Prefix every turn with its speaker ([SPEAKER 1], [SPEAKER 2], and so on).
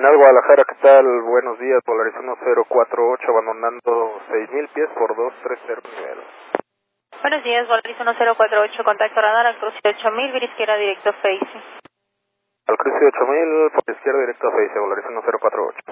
[SPEAKER 1] Terminal Guadalajara, ¿qué tal? Buenos días, Polaris 1048, abandonando 6000 pies por 230 nivel.
[SPEAKER 2] Buenos días, Polaris 1048, contacto radar al cruce 8000, vía izquierda directo Face.
[SPEAKER 1] Al cruce 8000, por izquierda directo a Face, Polaris 1048.